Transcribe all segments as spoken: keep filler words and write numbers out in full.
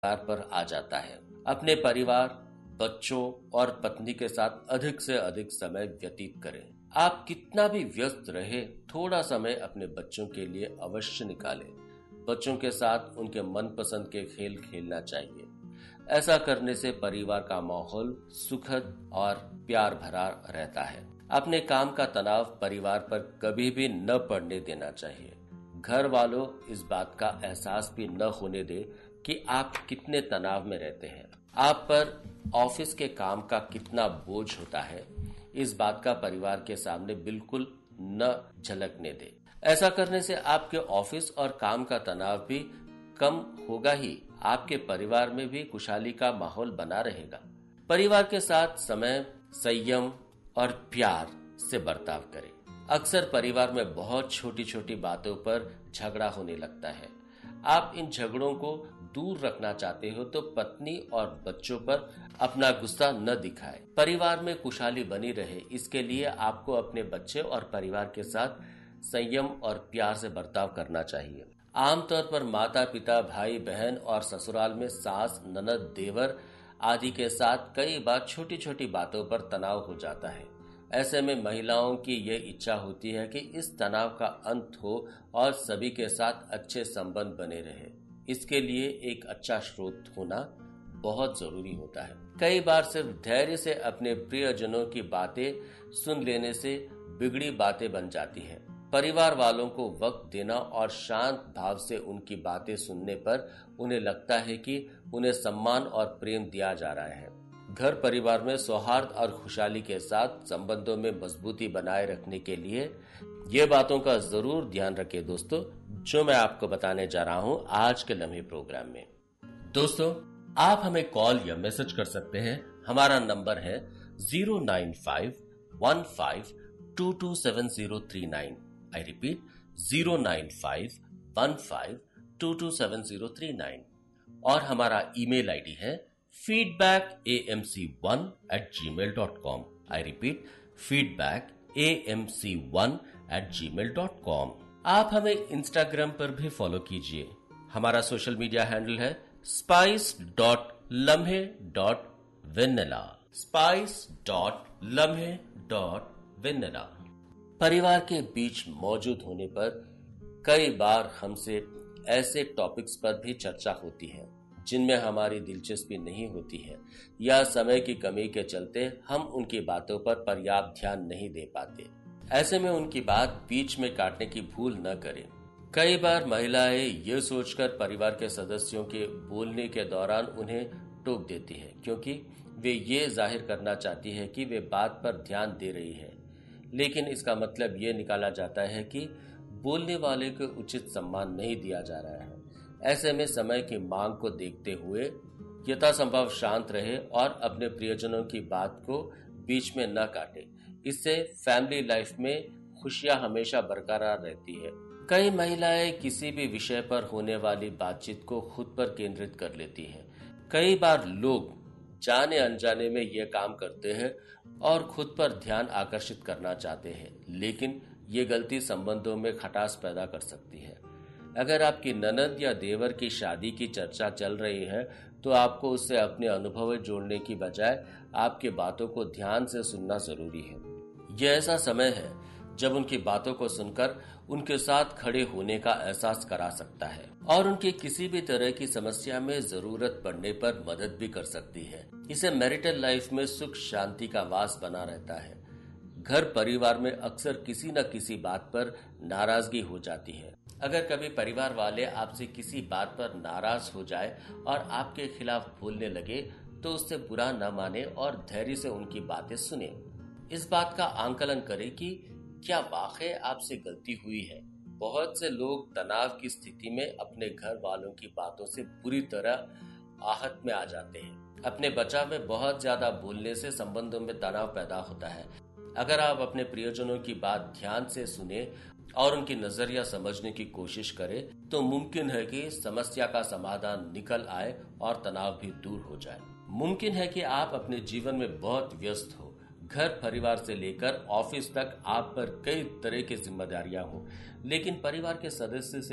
पर आ जाता है। अपने परिवार, बच्चों और पत्नी के साथ अधिक से अधिक समय व्यतीत करें। आप कितना भी व्यस्त रहे, थोड़ा समय अपने बच्चों के लिए अवश्य निकालें। बच्चों के साथ उनके मनपसंद के खेल खेलना चाहिए। ऐसा करने से परिवार का माहौल सुखद और प्यार भरा रहता है। अपने काम का तनाव परिवार पर कभी भी न पड़ने देना चाहिए। घर वालों इस बात का एहसास भी न होने दे कि आप कितने तनाव में रहते हैं। आप पर ऑफिस के काम का कितना बोझ होता है, इस बात का परिवार के सामने बिल्कुल न झलकने दे। ऐसा करने से आपके ऑफिस और काम का तनाव भी कम होगा ही, आपके परिवार में भी खुशहाली का माहौल बना रहेगा। परिवार के साथ समय, संयम और प्यार से बर्ताव करें। अक्सर परिवार में बहुत छोटी छोटी बातों पर झगड़ा होने लगता है। आप इन झगड़ों को दूर रखना चाहते हो तो पत्नी और बच्चों पर अपना गुस्सा न दिखाएं। परिवार में खुशहाली बनी रहे, इसके लिए आपको अपने बच्चे और परिवार के साथ संयम और प्यार से बर्ताव करना चाहिए। आमतौर पर माता पिता, भाई बहन और ससुराल में सास, ननद, देवर आदि के साथ कई बार छोटी छोटी बातों पर तनाव हो जाता है। ऐसे में महिलाओं की ये इच्छा होती है कि इस तनाव का अंत हो और सभी के साथ अच्छे संबंध बने रहे। इसके लिए एक अच्छा स्रोत होना बहुत जरूरी होता है। कई बार सिर्फ धैर्य से अपने प्रियजनों की बातें सुन लेने से बिगड़ी बातें बन जाती हैं। परिवार वालों को वक्त देना और शांत भाव से उनकी बातें सुनने पर उन्हें लगता है कि उन्हें सम्मान और प्रेम दिया जा रहा है। घर परिवार में सौहार्द और खुशहाली के साथ संबंधों में मजबूती बनाए रखने के लिए ये बातों का जरूर ध्यान रखें दोस्तों, जो मैं आपको बताने जा रहा हूं आज के लम्हे प्रोग्राम में। दोस्तों, आप हमें कॉल या मैसेज कर सकते हैं। हमारा नंबर है zero nine five one five to to seven zero three nine. I repeat, zero nine five one five to to seven zero three nine. और हमारा ईमेल आईडी है feedback A M C one eight ji mail dot com. I repeat, feedback A M C one eight ji mail dot com. आप हमें Instagram पर भी follow कीजिए। हमारा social media handle है स्पाइस डॉट लम्हे dot vanilla. Spice dot लम्हे dot vanilla. परिवार के बीच मौजूद होने पर कई बार हमसे ऐसे टॉपिक्स पर भी चर्चा होती है जिनमें हमारी दिलचस्पी नहीं होती है या समय की कमी के चलते हम उनकी बातों पर पर्याप्त ध्यान नहीं दे पाते। ऐसे में उनकी बात बीच में काटने की भूल न करें। कई बार महिलाएं ये सोचकर परिवार के सदस्यों के बोलने के दौरान उन्हें टोक देती है, क्योंकि वे ये जाहिर करना चाहती है कि वे बात पर ध्यान दे रही है, लेकिन इसका मतलब ये निकाला जाता है कि बोलने वाले को उचित सम्मान नहीं दिया जा रहा है। ऐसे में समय की मांग को देखते हुए यथासंभव शांत रहे और अपने प्रियजनों की बात को बीच में न काटे। इससे फैमिली लाइफ में खुशियां हमेशा बरकरार रहती है। कई महिलाएं किसी भी विषय पर होने वाली बातचीत को खुद पर केंद्रित कर लेती हैं। कई बार लोग जाने अनजाने में ये काम करते हैं और खुद पर ध्यान आकर्षित करना चाहते हैं, लेकिन ये गलती संबंधों में खटास पैदा कर सकती है। अगर आपकी ननद या देवर की शादी की चर्चा चल रही है तो आपको उससे अपने अनुभव जोड़ने की बजाय आपकी बातों को ध्यान से सुनना जरूरी है। यह ऐसा समय है जब उनकी बातों को सुनकर उनके साथ खड़े होने का एहसास करा सकता है और उनकी किसी भी तरह की समस्या में जरूरत पड़ने पर मदद भी कर सकती है। इसे मैरिटल लाइफ में सुख शांति का वास बना रहता है। घर परिवार में अक्सर किसी न किसी बात पर नाराजगी हो जाती है। अगर कभी परिवार वाले आपसे किसी बात पर नाराज हो जाए और आपके खिलाफ बोलने लगे तो उससे बुरा न माने और धैर्य से उनकी बातें सुने। इस बात का आंकलन करें कि क्या वाकई आपसे गलती हुई है। बहुत से लोग तनाव की स्थिति में अपने घर वालों की बातों से बुरी तरह आहत में आ जाते हैं। अपने बचाव में बहुत ज्यादा बोलने से संबंधों में तनाव पैदा होता है। अगर आप अपने प्रियजनों की बात ध्यान से सुने और उनकी नजरिया समझने की कोशिश करें तो मुमकिन है कि समस्या का समाधान निकल आए और तनाव भी दूर हो जाए। मुमकिन है कि आप अपने जीवन में बहुत व्यस्त हो, घर परिवार से लेकर ऑफिस तक आप पर कई तरह की जिम्मेदारियां हों, लेकिन परिवार के सदस्य से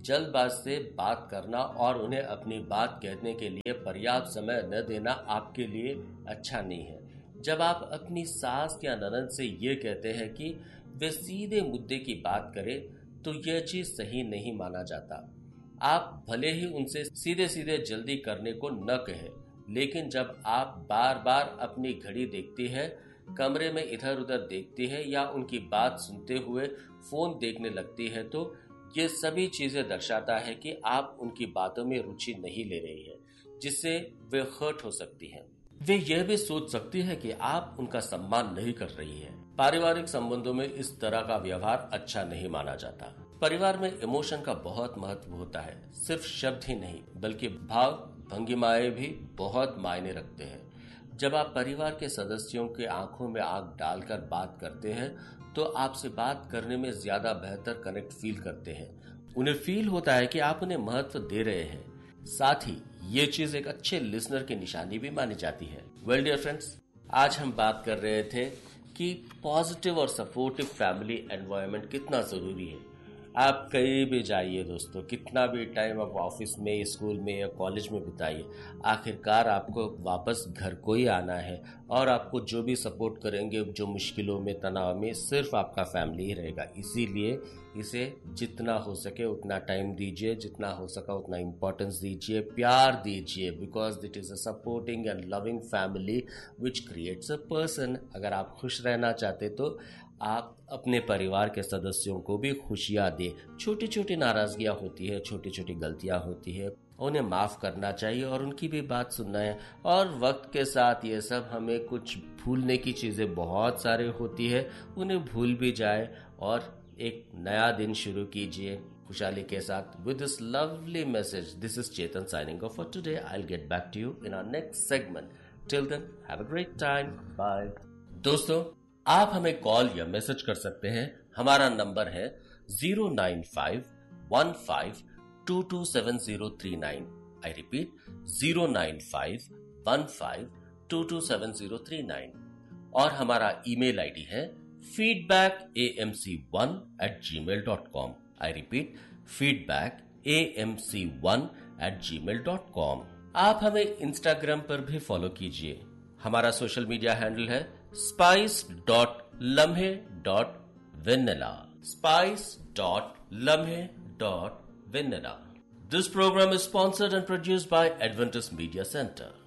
जल्दबाज से बात करना और उन्हें अपनी बात कहने के लिए पर्याप्त समय न देना आपके लिए अच्छा नहीं है। जब आप अपनी सास या ननद से ये कहते हैं कि वे सीधे मुद्दे की बात करें तो यह चीज सही नहीं माना जाता। आप भले ही उनसे सीधे सीधे जल्दी करने को न कहें, लेकिन जब आप बार बार अपनी घड़ी देखती है, कमरे में इधर उधर देखती है या उनकी बात सुनते हुए फोन देखने लगती है तो ये सभी चीजें दर्शाता है कि आप उनकी बातों में रुचि नहीं ले रही है, जिससे वे हर्ट हो सकती हैं। वे यह भी सोच सकती है कि आप उनका सम्मान नहीं कर रही है। पारिवारिक संबंधों में इस तरह का व्यवहार अच्छा नहीं माना जाता। परिवार में इमोशन का बहुत महत्व होता है। सिर्फ शब्द ही नहीं बल्कि भाव भंगिमाएं भी बहुत मायने रखते हैं। जब आप परिवार के सदस्यों के आंखों में आंख डालकर बात करते हैं तो आपसे बात करने में ज्यादा बेहतर कनेक्ट फील करते हैं। उन्हें फील होता है कि आप उन्हें महत्व दे रहे हैं। साथ ही ये चीज एक अच्छे लिसनर की निशानी भी मानी जाती है। वेल डियर फ्रेंड्स, आज हम बात कर रहे थे कि पॉजिटिव और सपोर्टिव फैमिली एनवायरनमेंट कितना जरूरी है। आप कहीं भी जाइए दोस्तों, कितना भी टाइम आप ऑफिस में, स्कूल में या कॉलेज में बिताइए, आखिरकार आपको वापस घर को ही आना है और आपको जो भी सपोर्ट करेंगे, जो मुश्किलों में, तनाव में, सिर्फ आपका फैमिली ही रहेगा। इसीलिए इसे जितना हो सके उतना टाइम दीजिए, जितना हो सका उतना इम्पोर्टेंस दीजिए, प्यार दीजिए, because it is a supporting and loving family which creates a person. अगर आप खुश रहना चाहते तो आप अपने परिवार के सदस्यों को भी खुशियां दे। छोटी छोटी नाराजगियां होती है, छोटी छोटी गलतियां होती है, उन्हें माफ करना चाहिए और उनकी भी बात सुनना है। और वक्त के साथ ये सब, हमें कुछ भूलने की चीजें बहुत सारे होती है, उन्हें भूल भी जाए और एक नया दिन शुरू कीजिए खुशहाली के साथ। With this lovely message, this is Chetan signing off for today. I will get back to you in our next segment. Till then have a great time. Bye. दोस्तों, आप हमें कॉल या मैसेज कर सकते हैं। हमारा नंबर है zero nine five one five to to seven zero three nine. I repeat, zero nine five one five to to seven zero three nine. और हमारा ईमेल आईडी है feedback A M C one eight ji mail dot com. I repeat, feedback A M C one eight ji mail dot com. आप हमें Instagram पर भी follow कीजिए। हमारा social media handle है स्पाइस डॉट लम्हे dot vanilla. Spice dot लम्हे dot vanilla. This program is sponsored and produced by Adventist Media Center.